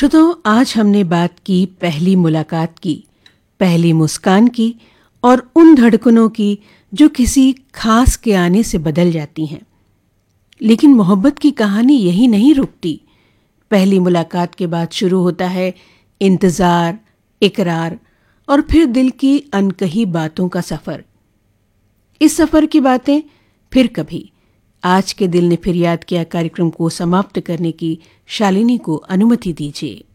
श्रोताओं, आज हमने बात की पहली मुलाकात की, पहली मुस्कान की और उन धड़कनों की जो किसी खास के आने से बदल जाती हैं। लेकिन मोहब्बत की कहानी यही नहीं रुकती। पहली मुलाकात के बाद शुरू होता है इंतज़ार, इकरार और फिर दिल की अनकही बातों का सफ़र। इस सफ़र की बातें फिर कभी। आज के दिल ने फिर याद किया कार्यक्रम को समाप्त करने की शालिनी को अनुमति दीजिए।